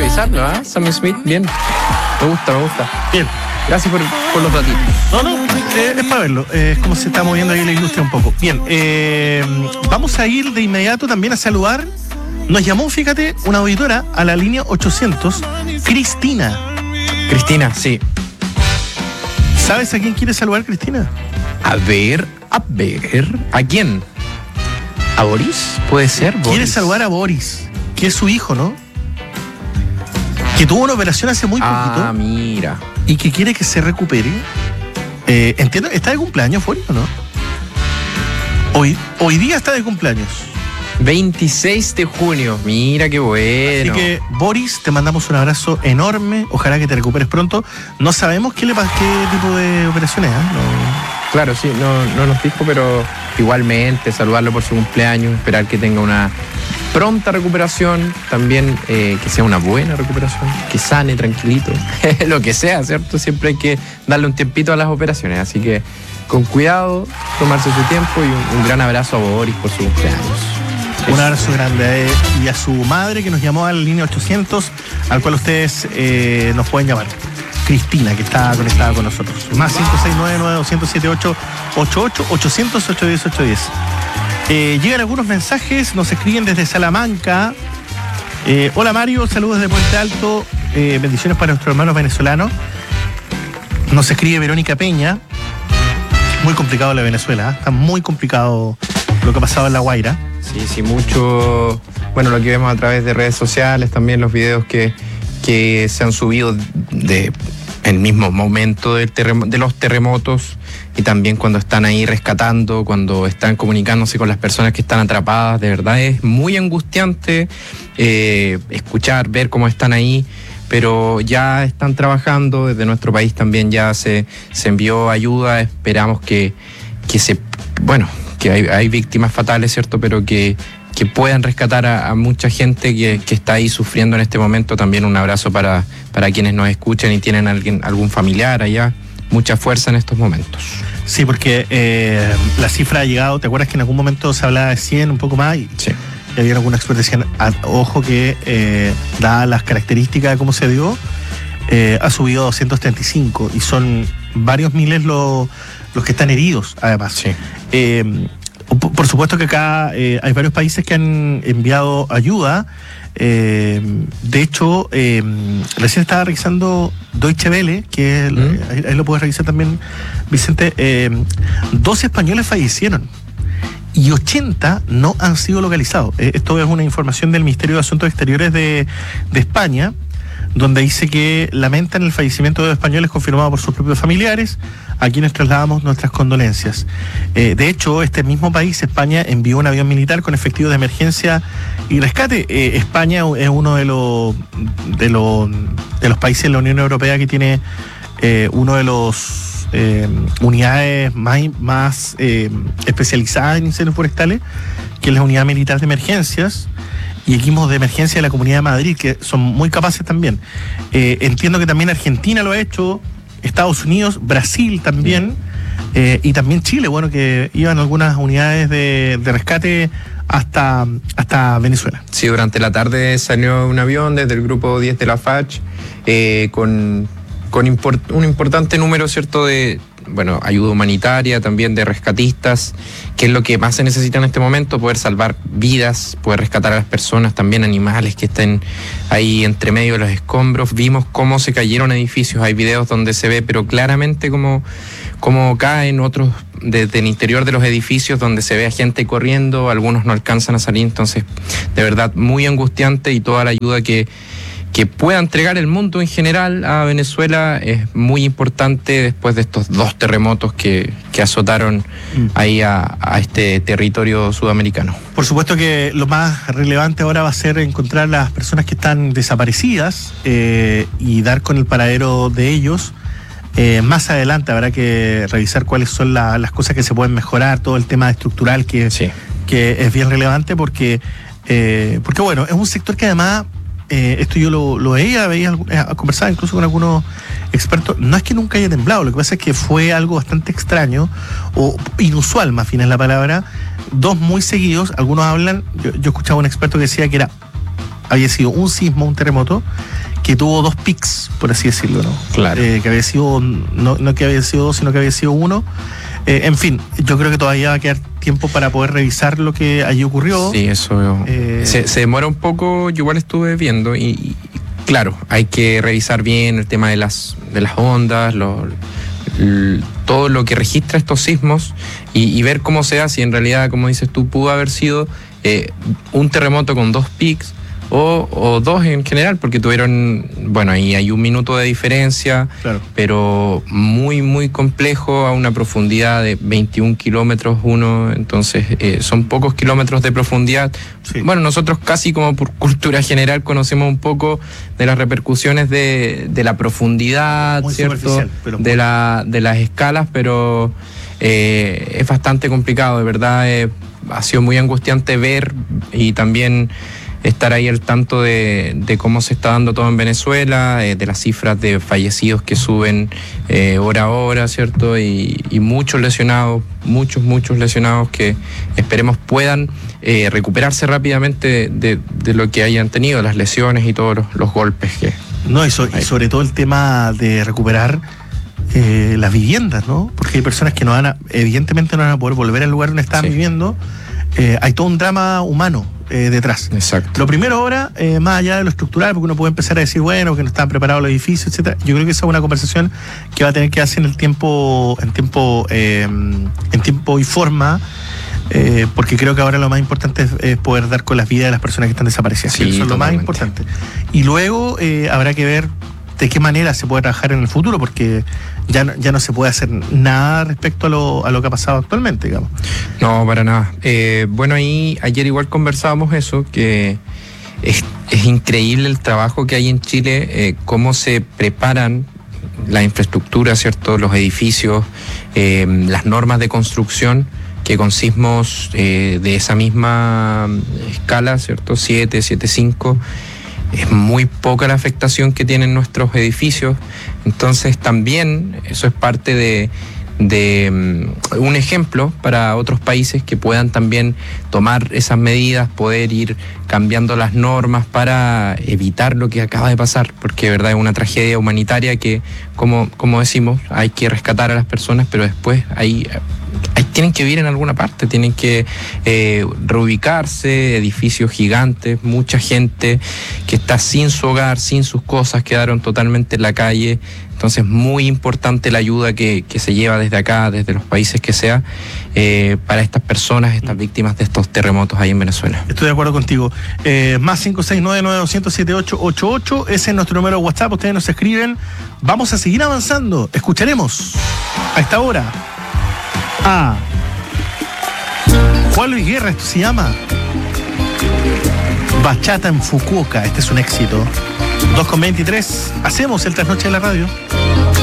revisarlo, ¿eh? Sam Smith, bien. Me gusta. Bien. Gracias por los ratitos. No, es para verlo. Es como se está moviendo ahí la industria un poco. Bien, vamos a ir de inmediato también a saludar. Nos llamó, fíjate, una auditora a la línea 800, Cristina. Cristina, sí. ¿Sabes a quién quiere saludar, Cristina? A ver. ¿A quién? ¿A Boris? ¿Puede ser, Boris? Quiere saludar a Boris, que es su hijo, ¿no? Que tuvo una operación hace muy poquito. Ah, mira. Y que quiere que se recupere. Entiendo, ¿está de cumpleaños, Boris, o no? Hoy día está de cumpleaños. 26 de junio, mira qué bueno. Así que, Boris, te mandamos un abrazo enorme. Ojalá que te recuperes pronto. No sabemos qué tipo de operación es, ¿eh? Claro, sí, no nos dijo, pero igualmente saludarlo por su cumpleaños, esperar que tenga una pronta recuperación, también que sea una buena recuperación, que sane tranquilito, lo que sea, ¿cierto? Siempre hay que darle un tiempito a las operaciones, así que con cuidado, tomarse su tiempo y un gran abrazo a Boris por su cumpleaños. Un abrazo grande a él y a su madre que nos llamó a la línea 800, al cual ustedes nos pueden llamar. Cristina, que está conectada con nosotros. Más 569-9278-88, 800-810-810. Llegan algunos mensajes, nos escriben desde Salamanca. Hola Mario, saludos de Puente Alto. Bendiciones para nuestros hermanos venezolanos. Nos escribe Verónica Peña. Muy complicado la Venezuela, ¿eh? Está muy complicado lo que ha pasado en La Guaira. Sí, mucho. Bueno, lo que vemos a través de redes sociales, también los videos que se han subido de el mismo momento de los terremotos y también cuando están ahí rescatando, cuando están comunicándose con las personas que están atrapadas. De verdad es muy angustiante escuchar, ver cómo están ahí, pero ya están trabajando. Desde nuestro país también ya se envió ayuda. Esperamos que hay víctimas fatales, ¿cierto? Pero que puedan rescatar a mucha gente que está ahí sufriendo en este momento. También un abrazo para quienes nos escuchan y tienen algún familiar allá. Mucha fuerza en estos momentos. Sí, porque la cifra ha llegado, ¿te acuerdas que en algún momento se hablaba de 100, un poco más? Sí. Y había algunos expertos que decían, ojo que dadas las características de cómo se dio, ha subido a 235 y son varios miles los que están heridos, además. Sí. Por supuesto que acá hay varios países que han enviado ayuda. De hecho, recién estaba revisando Deutsche Welle, que ahí lo puedes revisar también, Vicente. 12 españoles fallecieron y 80 no han sido localizados. Esto es una información del Ministerio de Asuntos Exteriores de España, donde dice que lamentan el fallecimiento de españoles confirmado por sus propios familiares, a quienes trasladamos nuestras condolencias. De hecho, este mismo país, España, envió un avión militar con efectivos de emergencia y rescate. España es uno de los países de la Unión Europea que tiene uno de los unidades más especializadas en incendios forestales, que es la Unidad Militar de Emergencias y equipos de emergencia de la Comunidad de Madrid, que son muy capaces también. Entiendo que también Argentina lo ha hecho, Estados Unidos, Brasil también, y también Chile, bueno, que iban algunas unidades de rescate hasta Venezuela. Sí, durante la tarde salió un avión desde el grupo 10 de la FACH con un importante número, ¿cierto?, de ayuda humanitaria, también de rescatistas, que es lo que más se necesita en este momento, poder salvar vidas, poder rescatar a las personas, también animales que estén ahí entre medio de los escombros. Vimos cómo se cayeron edificios, hay videos donde se ve, pero claramente cómo caen, otros desde el interior de los edificios donde se ve a gente corriendo, algunos no alcanzan a salir. Entonces, de verdad, muy angustiante, y toda la ayuda que pueda entregar el mundo en general a Venezuela es muy importante después de estos 2 terremotos que azotaron ahí a este territorio sudamericano. Por supuesto que lo más relevante ahora va a ser encontrar las personas que están desaparecidas y dar con el paradero de ellos. Más adelante habrá que revisar cuáles son las cosas que se pueden mejorar, todo el tema estructural que es bien relevante porque bueno, es un sector que además esto yo lo veía conversaba incluso con algunos expertos. No es que nunca haya temblado, lo que pasa es que fue algo bastante extraño o inusual, más bien es la palabra, 2 muy seguidos. Algunos hablan, yo escuchaba a un experto que decía que era había sido un sismo, un terremoto, que tuvo 2 pics, por así decirlo, ¿no? Claro. Que había sido, no que había sido 2, sino que había sido 1. En fin, yo creo que todavía va a quedar tiempo para poder revisar lo que allí ocurrió. Sí, eso se demora un poco. Yo igual estuve viendo y claro, hay que revisar bien el tema de las ondas, todo lo que registra estos sismos y ver cómo se hace. Si en realidad, como dices tú, pudo haber sido un terremoto con 2 pics o 2 en general, porque tuvieron, bueno, ahí hay 1 minuto de diferencia, claro, pero muy, muy complejo, a una profundidad de 21 kilómetros uno, entonces son pocos kilómetros de profundidad. Sí. Bueno, nosotros casi como por cultura general conocemos un poco de las repercusiones de la profundidad, muy ¿cierto? De las escalas, pero es bastante complicado, de verdad. Ha sido muy angustiante ver y también estar ahí al tanto de cómo se está dando todo en Venezuela, de las cifras de fallecidos que suben hora a hora, ¿cierto? Y muchos lesionados, muchos lesionados que esperemos puedan recuperarse rápidamente de lo que hayan tenido, las lesiones y todos los golpes que... No, y sobre todo el tema de recuperar las viviendas, ¿no? Porque hay personas que evidentemente no van a poder volver al lugar donde estaban viviendo. Hay todo un drama humano detrás. Exacto. Lo primero ahora, más allá de lo estructural, porque uno puede empezar a decir, bueno, que no están preparados los edificios, etcétera. Yo creo que esa es una conversación que va a tener que hacer en tiempo y forma, porque creo que ahora lo más importante es poder dar con las vidas de las personas que están desaparecidas. Sí, eso es lo más importante. Y luego habrá que ver de qué manera se puede trabajar en el futuro, porque ya no se puede hacer nada respecto a lo que ha pasado actualmente, digamos. No, para nada. Bueno, ahí ayer igual conversábamos eso, que es increíble el trabajo que hay en Chile, cómo se preparan la infraestructura, ¿cierto? Los edificios, las normas de construcción, que con sismos de esa misma escala, ¿cierto? 7.5, es muy poca la afectación que tienen nuestros edificios. Entonces también eso es parte de un ejemplo para otros países que puedan también tomar esas medidas, poder ir cambiando las normas para evitar lo que acaba de pasar, porque de verdad es una tragedia humanitaria que, como decimos, hay que rescatar a las personas, pero después tienen que vivir en alguna parte, tienen que reubicarse, edificios gigantes, mucha gente que está sin su hogar, sin sus cosas, quedaron totalmente en la calle. Entonces, muy importante la ayuda que se lleva desde acá, desde los países que sea, para estas personas, estas víctimas de estos terremotos ahí en Venezuela. Estoy de acuerdo contigo. Más 569-9200-7888, ese es nuestro número de WhatsApp, ustedes nos escriben. Vamos a seguir avanzando. Escucharemos a esta hora a Juan Luis Guerra, esto se llama Bachata en Fukuoka. Este es un éxito. 2:23, hacemos el trasnoche de la radio.